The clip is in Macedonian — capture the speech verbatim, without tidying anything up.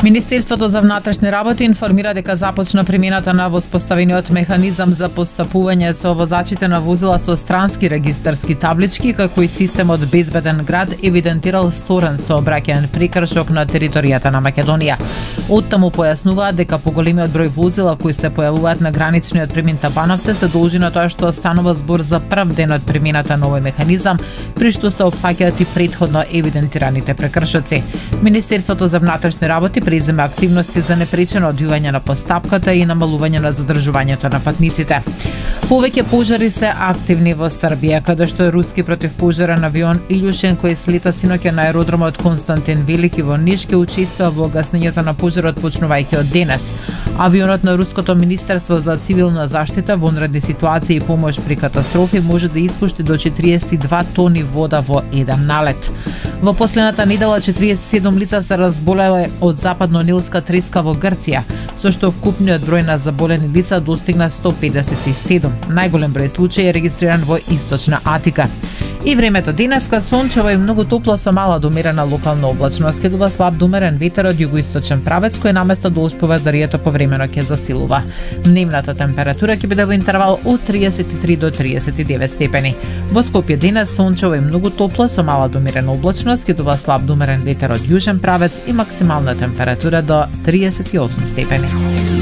Министерството за внатрешни работи информира дека започна примената на воспоставениот механизам за постапување со возачите на возила со странски регистарски таблички, како и системот Безбеден град евидентирал сторен сообраќаен прекршок на територијата на Македонија. Оттаму појаснуваат дека поголемиот број возила кои се појавуваат на граничниот премин Табановце се должи на тоа што станува збор за прв ден од примената на овој механизам, при што се опфаќаат и претходно евидентираните прекршоци. Министерството за внатрешни работи презема активности за непречено одвивање на постапката и намалување на задржувањето на патниците. Повеќе пожари се активни во Србија, каде што е руски противпожарен авион Илјушин кој слета синоќа на аеродромот Константин Велики во Ниш ке учествува во гаснењето на пожарот почнувајќи од денес. Авионот на Руското министерство за цивилна заштита, вонредни ситуации и помош при катастрофи може да испушти до четириесет и два тони вода во еден налет. Во последната недела четириесет и седум лица се разболеле од западно-нилска треска во Грција, со што вкупниот број на заболени лица достигна сто педесет и седум. Најголем број случаи е регистриран во Источна Атика. И времето денеска сончево и многу топло со мала до умерена локална облачност. Следува слаб до умерен ветер од југоисточен правец кој наместа дожд поведарието повремено ќе засилува. Дневната температура ќе биде во интервал од триесет и три до триесет и девет степени. Во Скопје денес сончево и многу топло со мала до умерена облачност, следува слаб до умерен ветер од јужен правец и максимална температура до триесет и осум степени.